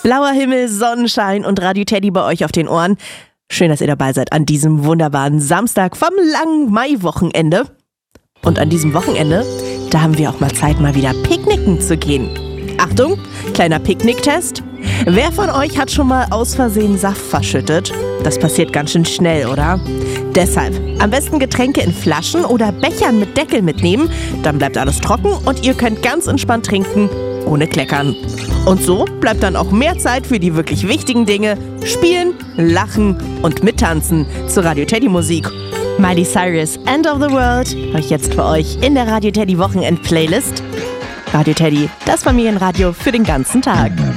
Blauer Himmel, Sonnenschein und Radio Teddy bei euch auf den Ohren. Schön, dass ihr dabei seid an diesem wunderbaren Samstag vom langen Maiwochenende. Und an diesem Wochenende, da haben wir auch mal Zeit, mal wieder picknicken zu gehen. Achtung, kleiner Picknicktest. Wer von euch hat schon mal aus Versehen Saft verschüttet? Das passiert ganz schön schnell, oder? Deshalb am besten Getränke in Flaschen oder Bechern mit Deckel mitnehmen. Dann bleibt alles trocken und ihr könnt ganz entspannt trinken, ohne Kleckern. Und so bleibt dann auch mehr Zeit für die wirklich wichtigen Dinge: Spielen, Lachen und Mittanzen zur Radio Teddy Musik. Miley Cyrus, End of the World, höre ich jetzt für euch in der Radio Teddy Wochenend Playlist. Radio Teddy, das Familienradio für den ganzen Tag.